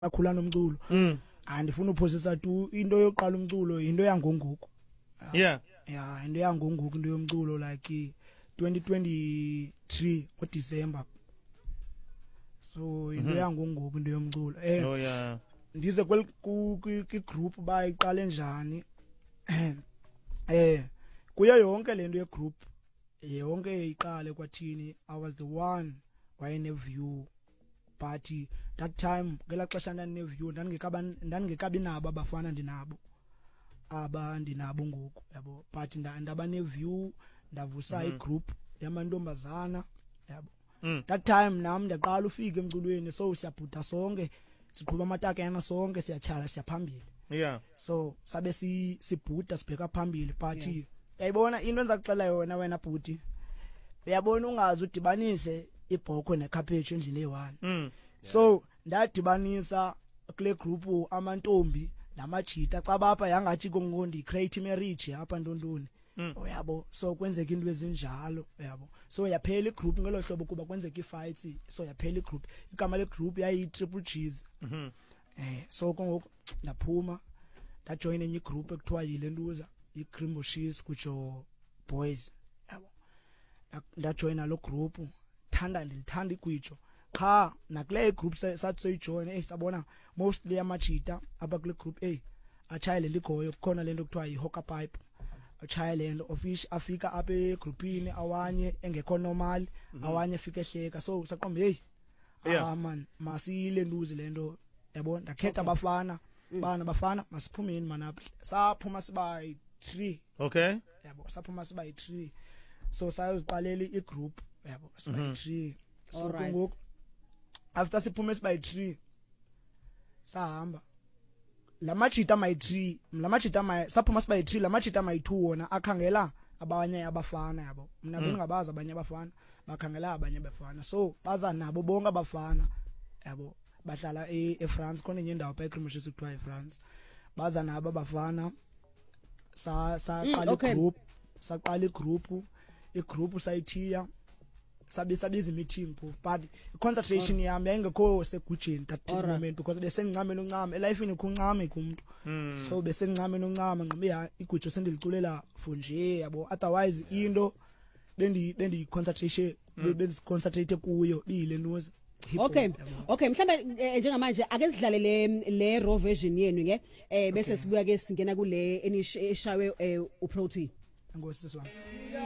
bakhula nomculo andifuna uphosisa tu into yokuqala umculo into yangongoku yeah into yangongoku into yomculo like 2023 December so into yangongoku into yomculo oh yeah ndize kwi group bayiqale njani kuyo yonke lento ye group yonke iqale kwathini I was the one wayene view but that time ngela xesha ndandineview ndandingekabi nabo abafana ndinabo ngoku yabo but ndaba neview ndavusa igroup yamantombazana yabo that time nami ndaqala ufika emculweni so siyabhuda sonke siqhuba amatakena sonke siyatyhala siyaphambili yeah so sabe sibhuda sibheka phambili but yayibona into enzakuxela yona wena bhuti uyabona ungazi udibanise ibhoko nekhaphetshu endlini eyi1 so ndadibanisa kule group amantombi namajita xa bapha yangathi kongondi create marriage apha ntontoni uyabo so kwenzeka into ezinjalo uyabo so yaphela igroup ngelo hlobo kuba kwenzeka ifights so yaphela igroup igama le group yayi Triple G's so kongoku ndaphuma ndajoin enye igroup ekuthiwa yilentuza iCrimbo She's kujo boys yabo ndajoina lo group ndilithanda igwijo cha nakule group sathi soyijoin sabona mostly amajita abakule group achayele ligoyo kukhona lento kuthiwa yihoka pipe achayele office afika apha egroupini awanye engekho normal awanye fika ehleka so saqomba man masile nduzi lento yabo ndakhetha abafana bafana masiphumeni manapha saphuma siba 3 okay yabo saphuma siba 3 so sayoziqalela igroup yabo siba 3 so ngoku after siphume siba 3 sahamba lamajita my 3 lamajita saphuma siba 3 lamajita my 2 wona akhangela abanye abafana yabo mina bengingabazi abanye abafana bakhangela abanye abafana so baza nabo bonke abafana yabo bahlala eFrance khona enye indawo eCrimbo She's kuthiwa eFrance baza nabo abafana saqala igroup sayithiya sabiza meeting but concentration yami yayingekho segujeni that moment because besengincame noncame elifini kuncame kumuntu so besengincame noncame ngqobe igujo sendiliculela for nje yabo otherwise into bendi concentrate kuyo bile noze okay mhlambe njengamanje ake sidlale le raw version yenu ke bese sibuya ke singena kule eshawe uprotein ngosisi wami